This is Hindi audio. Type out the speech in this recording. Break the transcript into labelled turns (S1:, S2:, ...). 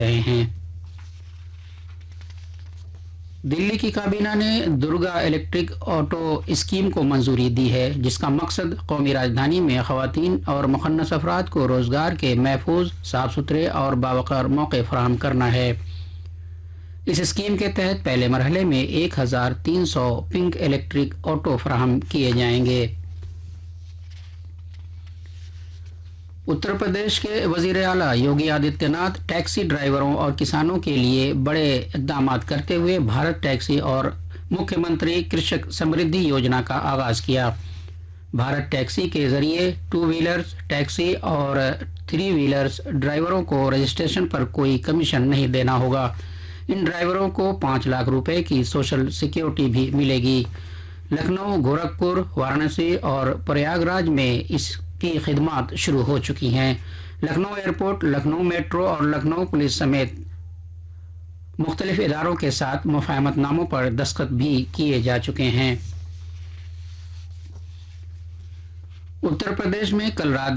S1: रहे हैं। दिल्ली की काबीना ने दुर्गा इलेक्ट्रिक ऑटो स्कीम को मंजूरी दी है, जिसका मकसद कौमी राजधानी में खवातीन और मुखन्नस अफराद को रोजगार के महफूज, साफ सुथरे और बावकार मौके फराहम करना है। इस स्कीम के तहत पहले मरहले में 1300 पिंक इलेक्ट्रिक ऑटो फराहम किए जाएंगे। उत्तर प्रदेश के वजीर आला योगी आदित्यनाथ टैक्सी ड्राइवरों और किसानों के लिए बड़े इकदाम करते हुए भारत टैक्सी और मुख्यमंत्री कृषक समृद्धि योजना का आगाज किया। भारत टैक्सी के जरिए 2 व्हीलर्स टैक्सी और 3 व्हीलर्स ड्राइवरों को रजिस्ट्रेशन पर कोई कमीशन नहीं देना होगा। इन ड्राइवरों को 5 लाख रुपए की सोशल सिक्योरिटी भी मिलेगी। लखनऊ, गोरखपुर, वाराणसी और प्रयागराज में इसकी खिदमात शुरू हो चुकी हैं। लखनऊ एयरपोर्ट, लखनऊ मेट्रो और लखनऊ पुलिस समेत मुख्तलिफ इदारों के साथ मुफाहमतनामों पर दस्तखत भी किए जा चुके हैं। उत्तर प्रदेश में कल रात